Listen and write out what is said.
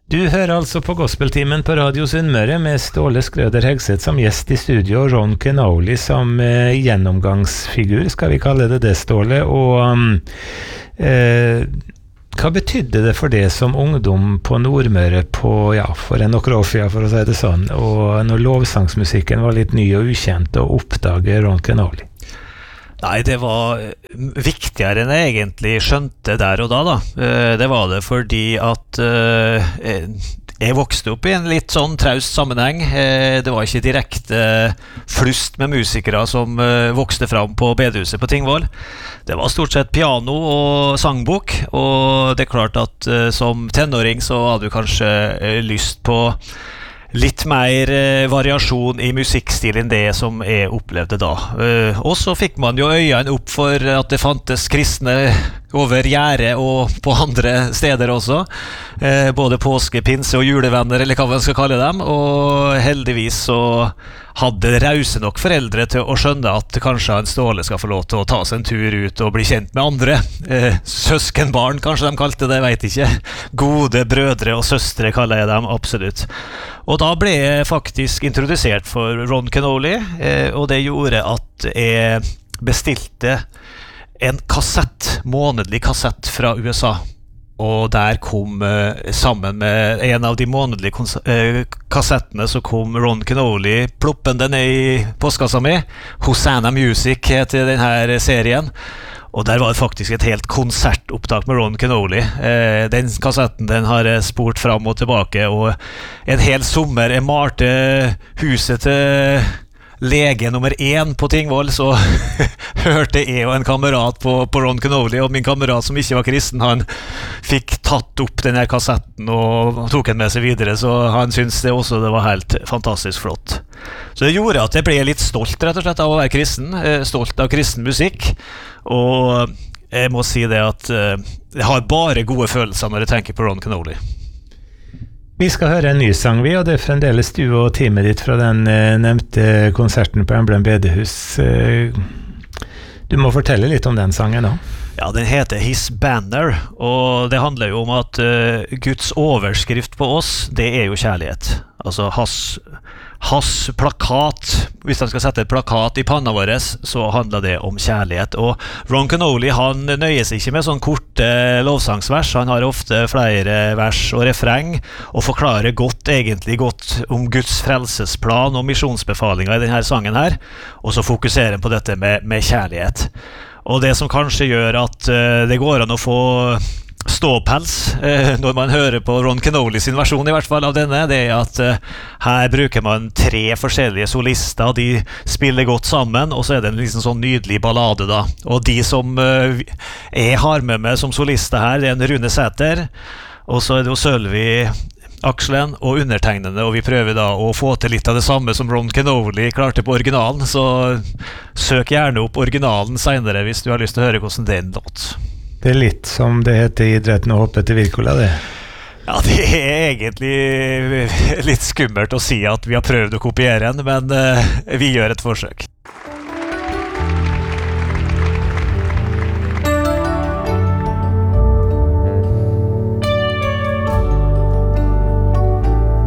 Du hører altså på Gospeltimen på Radio Sunnmøre med Ståle Skrøder Hegseth som gjest i studio, og Ron Kenoly som gjennomgangsfigur, skal vi kalle det, Ståle. Og hva betydde det for det som ungdom på Nordmøre for en noen år siden, for å si det sånn, og når lovsangsmusikken var litt ny og ukjent, og oppdage Ron Kenoly? Nei, det var viktigere enn jeg egentlig skjønte der og da. Det var det fordi at jeg vokste opp i en litt sånn traust sammenheng. Det var ikke direkte flust med musikere som vokste fram på bedehuset på Tingvoll. Det var stort sett piano og sangbok, og det er klart at som tenåring så hadde du kanskje lyst på litt mer variasjon i musikkstil enn det som jeg opplevde da. Og så fikk man jo øynene opp for at det fantes kristne over gjerdet og på andre steder også. Både påske, pinse og julevenner, eller hva man skal kalle dem. Og heldigvis så hadde rause nok foreldre til å skjønne at kanskje en Ståle skal få lov til å ta seg en tur ut og bli kjent med andre. Søskenbarn, kanskje de kalte det, jeg vet ikke. Gode brødre og søstre kaller jeg dem, absolutt. Og da ble jeg faktisk introdusert for Ron Kenoly, og det gjorde at jeg bestilte en månedlig kassett fra USA. Og der kom, sammen med en av de månedlige kassettene, så kom Ron Kenoly ploppende ned i postkassa mi. Hosanna Music heter denne serien. Og der var det faktisk et helt konsertopptak med Ron Kenoly. Den kassetten den har jeg spurt fram og tilbake, og en hel sommer jeg malte huset til lege nummer 1 på Tingvoll, så hørte jeg og en kamerat på Ron Kenoly, og min kamerat som ikke var kristen, han fikk tatt opp denne kassetten og tok den med seg videre, så han syntes det også det var helt fantastisk flott. Så det gjorde at jeg ble litt stolt rett og slett av å være kristen, stolt av kristen musikk, og jeg må si det at jeg har bare gode følelser når jeg tenker på Ron Kenoly. Vi skal høre en ny sang, og det er fremdeles du og teamet ditt fra den nevnte konserten på Emblem Bedehus. Du må fortelle litt om den sangen da. Ja, den heter His Banner, og det handler jo om at Guds overskrift på oss, det er jo kjærlighet. Altså hans plakat, hvis han skal sette et plakat i panna vår, så handler det om kjærlighet. Og Ron Kenoly, han nøyer seg ikke med sånn korte lovsangsvers, han har ofte flere vers og refreng, og forklarer egentlig godt om Guds frelsesplan og misjonsbefalinger i denne sangen her, og så fokuserer han på dette med kjærlighet. Og det som kanskje gjør at det går an å få ståpels når man hører på Ron Kenoly sin versjon i hvert fall av denne, det er at her bruker man 3 forskjellige solister, de spiller godt sammen, og så er det en liksom sånn nydelig ballade da. Og de som jeg har med meg som solister her, det er en Rune Sæter, og så er det jo Sølvi Akselen og undertegnende, og vi prøver da å få til litt av det samme som Ron Kenoly klarte på originalen, så søk gjerne opp originalen senere hvis du har lyst til å høre hvordan den låt. Det er litt som det heter i idretten å hoppe til Wirkola, det. Ja, det er egentlig litt skummelt å si at vi har prøvd å kopiere den, men vi gjør et forsøk.